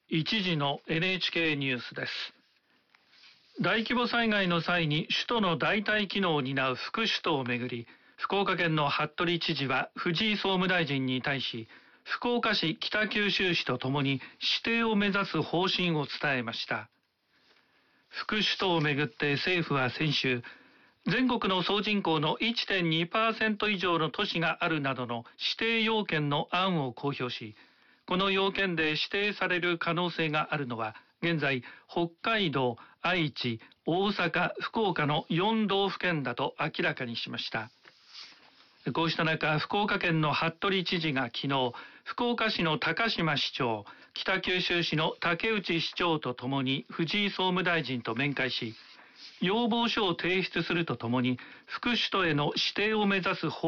1時の NHK ニュースです。大規模災害の際に首都の代替機能を担う副首都をめぐり、福岡県の服部知事は藤井総務大臣に対し、福岡市、北九州市とともに指定を目指す方針を伝えました。副首都をめぐって政府は先週、全国の総人口の 1.2% 以上の都市があるなどの指定要件の案を公表し、この要件で指定される可能性があるのは、現在、北海道、愛知、大阪、福岡の4道府県だと明らかにしました。こうした中、福岡県の服部知事が昨日、福岡市の高島市長、北九州市の竹内市長とともに藤井総務大臣と面会し、要望書を提出するとともに、副首都への指定を目指す方